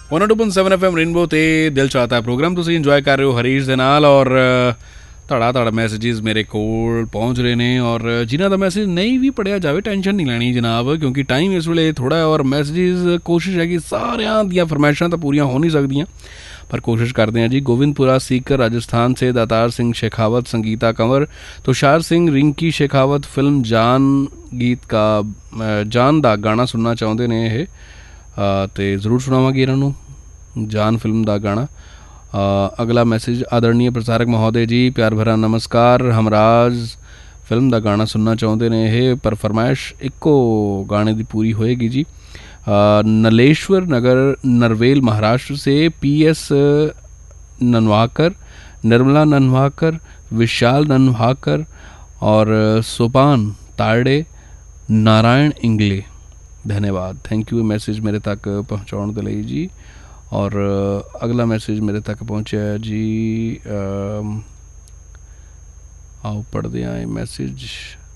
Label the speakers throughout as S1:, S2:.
S1: 102.7 FM rainbow ते दिल चाहता है प्रोग्राम ਤੁਸੀਂ ਇੰਜੋਏ ਕਰ ਰਹੇ ਹੋ ਹਰੀਸ਼ ਦੇ ਨਾਲ ਔਰ ਤੁਹਾਡਾ ਮੈਸੇजेस ਮੇਰੇ ਕੋਲ ਪਹੁੰਚ ਰਹੇ ਨੇ ਔਰ ਜਿਨ੍ਹਾਂ ਦਾ ਮੈਸੇਜ ਨਹੀਂ ਵੀ ਪੜਿਆ ਜਾਵੇ ਟੈਨਸ਼ਨ ਨਹੀਂ ਲੈਣੀ ਜਨਾਬ ਕਿਉਂਕਿ ਟਾਈਮ ਇਸ ਵੇਲੇ ਥੋੜ੍ਹਾ ਔਰ ਮੈਸੇजेस ਕੋਸ਼ਿਸ਼ ਹੈ ਕਿ ਸਾਰਿਆਂ ਦੀਆਂ ਫਰਮਾਇਸ਼ਾਂ ਤਾਂ ਪੂਰੀਆਂ ਹੋ ਨਹੀਂ ਸਕਦੀਆਂ पर कोशिश करते हैं जी। गोविंदपुरा सीकर राजस्थान से दातार सिंह शेखावत, संगीता कंवर, तुषार सिंह, रिंकी शेखावत फिल्म जान गीत का जान दा गाना सुनना चाहते ने ये तो जरूर सुनावांगे इन्हों जान फिल्म दा गाना। अगला मैसेज आदरणीय प्रसारक महोदय जी प्यार भरा नमस्कार, हमराज फिल्म दा गाना सुनना चाहते ने ये पर फरमाइश इक्को गाने की पूरी होएगी जी। नलेश्वर नगर नरवेल महाराष्ट्र से PS ननवाकर, निर्मला ननवाकर, विशाल ननवाकर और सोपान ताड़े, नारायण इंगले, धन्यवाद, थैंक यू मैसेज मेरे तक पहुँचाने के लिए जी। और अगला मैसेज मेरे तक पहुँचा है जी। आओ पढ़ते हैं मैसेज।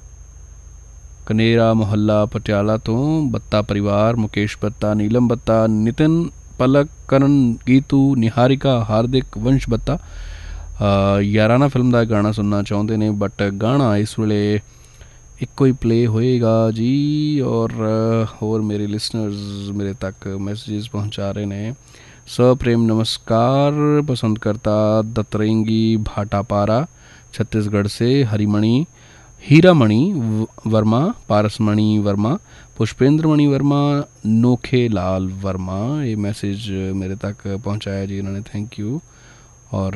S1: कनेरा मोहल्ला पटियाला तो बत्ता परिवार, मुकेश बत्ता, नीलम बत्ता, नितिन, पलक, करण, गीतू, निहारिका, हार्दिक, वंश बत्ता याराना फिल्म का गाना सुनना चाहते ने बट गाना इस वेले एको ही प्ले होएगा जी। और मेरे लिसनर्स मेरे तक मैसेजेस पहुंचा रहे ने। सप्रेम नमस्कार पसंद करता दतरेंगी भाटापारा छत्तीसगढ़ से, हरिमणि, हीरामणि वर्मा, पारसमणि वर्मा, पुष्पेंद्रमणि वर्मा, नोखे लाल वर्मा, ये मैसेज मेरे तक पहुंचाया जी इन्होंने, थैंक यू। और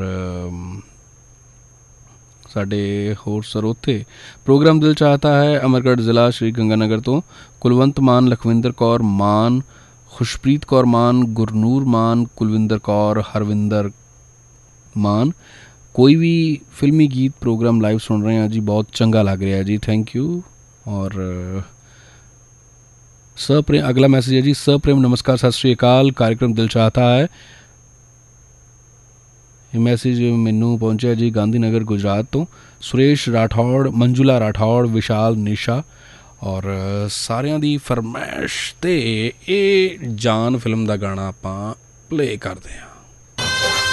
S1: साढ़े होर सरोते प्रोग्राम दिल चाहता है अमरगढ़ ज़िला श्री गंगानगर तो कुलवंत मान, लखविंदर कौर मान, खुशप्रीत कौर मान, गुरनूर मान, कुलविंदर कौर, हरविंदर मान, कोई भी फिल्मी गीत प्रोग्राम लाइव सुन रहे हैं जी, बहुत चंगा लग रहा है जी, थैंक यू। और सप्रेम अगला मैसेज है जी। सप्रेम नमस्कार सत श्री अकाल, कार्यक्रम दिल चाहता है। ये मैसेज मैनू पहुंचा जी गांधीनगर गुजरात तो सुरेश राठौड़, मंजुला राठौड़, विशाल, निशा और सारियां दी फरमाइश ते ये जान फिल्म का गाना आपां प्ले करते हैं।